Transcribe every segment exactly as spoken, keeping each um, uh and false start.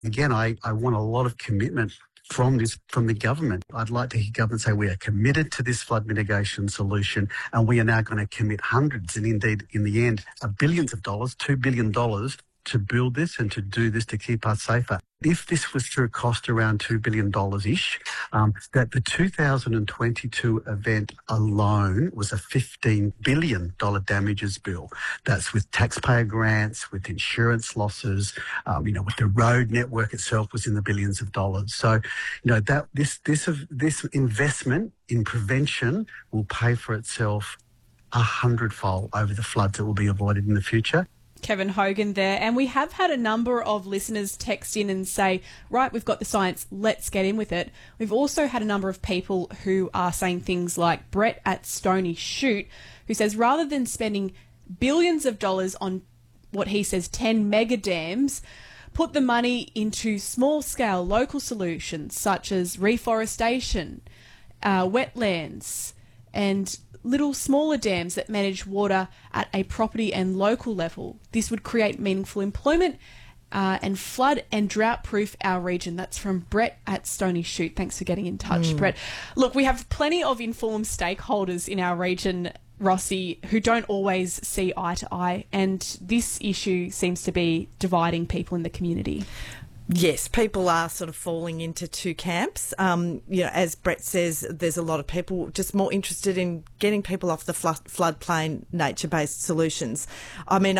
Again, I, I want a lot of commitment from this, from the government. I'd like to hear government say we are committed to this flood mitigation solution, and we are now going to commit hundreds and indeed in the end uh, billions of dollars, two billion dollars to build this and to do this to keep us safer. If this was to cost around two billion dollars-ish, um, that the two thousand twenty-two event alone was a fifteen billion dollars damages bill. That's with taxpayer grants, with insurance losses, um, you know, with the road network itself was in the billions of dollars. So, you know, that this this this investment in prevention will pay for itself a hundredfold over the floods that will be avoided in the future. Kevin Hogan there. And we have had a number of listeners text in and say, right, we've got the science, let's get in with it. We've also had a number of people who are saying things like Brett at Stony Shoot, who says rather than spending billions of dollars on what he says ten mega dams, put the money into small-scale local solutions such as reforestation, uh, wetlands, and little smaller dams that manage water at a property and local level. This would create meaningful employment uh, and flood and drought-proof our region. That's from Brett at Stony Shoot. Thanks for getting in touch, mm. Brett. Look, we have plenty of informed stakeholders in our region, Rossi, who don't always see eye to eye, and this issue seems to be dividing people in the community. Yes, people are sort of falling into two camps. Um, you know, as Brett says, there's a lot of people just more interested in getting people off the flood, floodplain nature-based solutions. I mean,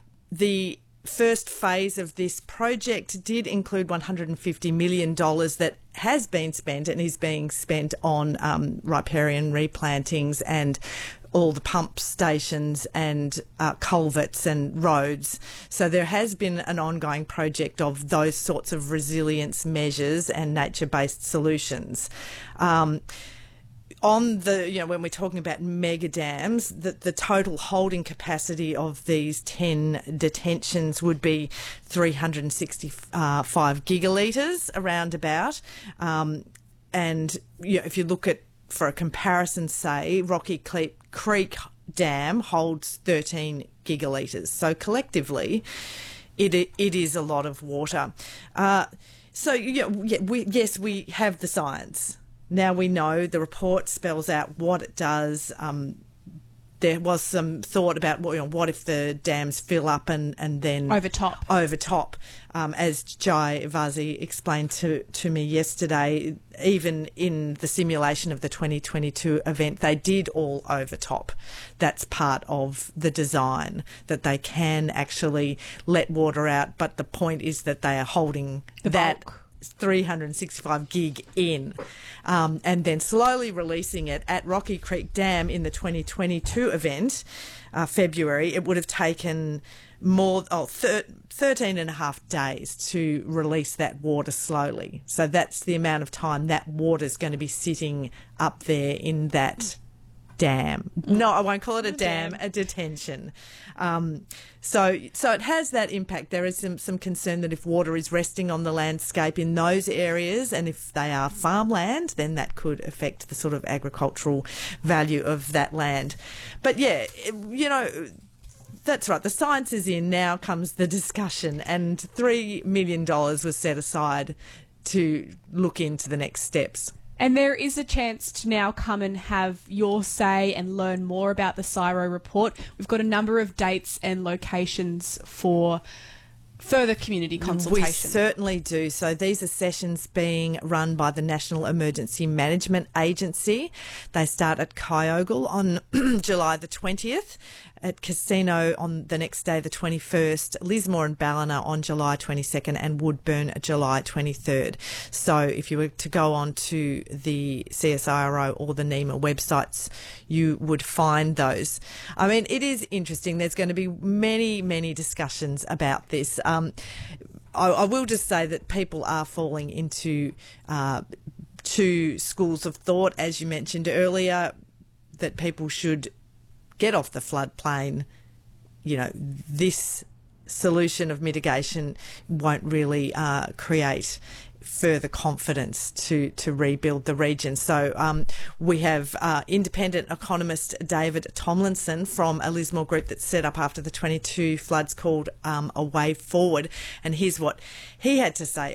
the first phase of this project did include one hundred fifty million dollars that has been spent and is being spent on um, riparian replantings and all the pump stations and uh, culverts and roads. So there has been an ongoing project of those sorts of resilience measures and nature-based solutions. Um, on the, you know, when we're talking about mega dams, the, the total holding capacity of these ten detentions would be three hundred sixty-five gigalitres around about. Um, and you know, if you look at, for a comparison, say, Rocky Creek Dam holds thirteen gigalitres. So collectively, it it is a lot of water. Uh, so, yeah, we, yes, we have the science. Now we know the report spells out what it does. Um, there was some thought about, you know, what if the dams fill up and, and then... Overtop. Overtop. Um, as Jai Vazi explained to, to me yesterday, even in the simulation of the twenty twenty-two event, they did all overtop. That's part of the design, that they can actually let water out, but the point is that they are holding the that... bulk. three hundred sixty-five gig in, um, and then slowly releasing it at Rocky Creek Dam in the twenty twenty-two event, uh, February. It would have taken more, oh, thir- thirteen and a half days to release that water slowly. So that's the amount of time that water is going to be sitting up there in that dam. No, I won't call it a dam, a detention. Um, so so it has that impact. There is some, some concern that if water is resting on the landscape in those areas, and if they are farmland, then that could affect the sort of agricultural value of that land. But yeah, you know, that's right. The science is in. Now comes the discussion, and three million dollars was set aside to look into the next steps. And there is a chance to now come and have your say and learn more about the CSIRO report. We've got a number of dates and locations for further community consultation. We certainly do. So these are sessions being run by the National Emergency Management Agency. They start at Kyogle on July the twentieth, at Casino on the next day, the twenty-first, Lismore and Ballina on July twenty-second, and Woodburn July twenty-third. So if you were to go on to the C S I R O or the NEMA websites, you would find those. I mean, it is interesting. There's going to be many, many discussions about this. Um, I, I will just say that people are falling into uh, two schools of thought, as you mentioned earlier, that people should get off the floodplain. You know, this solution of mitigation won't really uh, create further confidence to, to rebuild the region. So um, we have uh, independent economist David Tomlinson from a Lismore group that's set up after the twenty-two floods called um, A Way Forward, and here's what he had to say